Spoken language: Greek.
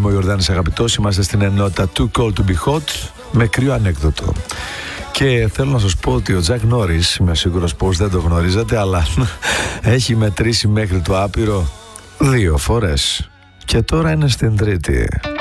είμαι ο Ιορδάνης Αγαπητός. Είμαστε στην ενότητα Too Cold to Be Hot με κρύο ανέκδοτο. Και θέλω να σας πω ότι ο Τζακ Νόρις, είμαι σίγουρος πως δεν το γνωρίζετε, αλλά έχει μετρήσει μέχρι το άπειρο 2 φορές. Και τώρα είναι στην τρίτη.